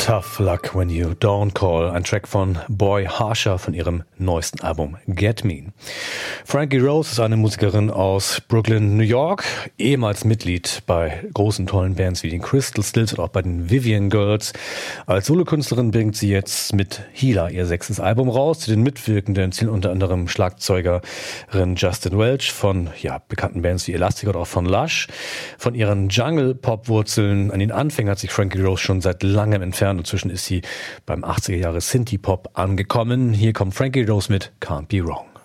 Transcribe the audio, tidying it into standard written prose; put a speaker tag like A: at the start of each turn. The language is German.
A: Tough Luck When You Don't Call, ein Track von Boy Harsher von ihrem neuesten Album Get Me. Frankie Rose ist eine Musikerin aus Brooklyn, New York, ehemals Mitglied bei großen, tollen Bands wie den Crystal Stills oder auch bei den Vivian Girls. Als Solokünstlerin bringt sie jetzt mit Healer ihr 6. Album raus. Zu den Mitwirkenden zählen unter anderem Schlagzeugerin Justin Welch von bekannten Bands wie Elastic oder auch von Lush. Von ihren Jungle-Pop-Wurzeln an den Anfängen hat sich Frankie Rose schon seit langem entfernt. Inzwischen ist sie beim 80er Jahre Synthie-Pop angekommen. Hier kommt Frankie Rose mit Can't Be Wrong.